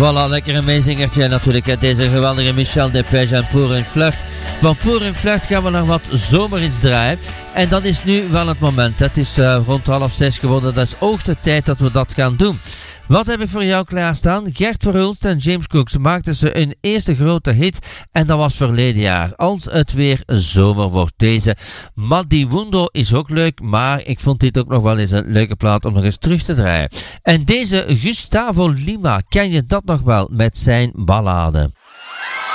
Voilà, lekker een meezingertje natuurlijk. Hè. Deze geweldige Michel Delpech en Pour une Flirt. Van Pour une Flirt gaan we nog wat zomerhits draaien. En dat is nu wel het moment. Het is rond 5:30 geworden. Dat is hoogste tijd dat we dat gaan doen. Wat heb ik voor jou klaarstaan? Gert Verhulst en James Cooks maakten ze een eerste grote hit. En dat was verleden jaar. Als het weer zomer wordt. Deze Madiwundo is ook leuk. Maar ik vond dit ook nog wel eens een leuke plaat om nog eens terug te draaien. En deze Gustavo Lima, ken je dat nog wel met zijn ballade?